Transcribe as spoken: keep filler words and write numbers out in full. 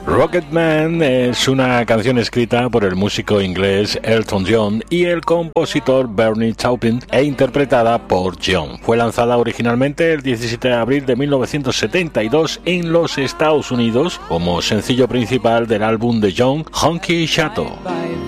Rocketman es una canción escrita por el músico inglés Elton John y el compositor Bernie Taupin e interpretada por John. Fue lanzada originalmente el diecisiete de abril de mil novecientos setenta y dos en los Estados Unidos como sencillo principal del álbum de John, Honky Chateau.